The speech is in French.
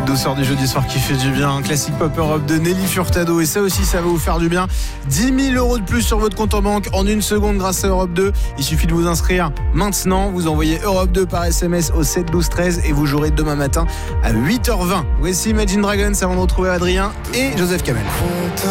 douceur du jeudi soir qui fait du bien. Classique pop Europe de Nelly Furtado. Et ça aussi, ça va vous faire du bien. 10 000 € de plus sur votre compte en banque en une seconde grâce à Europe 2. Il suffit de vous inscrire maintenant. Vous envoyez Europe 2 par SMS au 7 12 13 et vous jouerez demain matin à 8h20. Voici Imagine Dragons avant de retrouver Adrien et Joseph Kamel.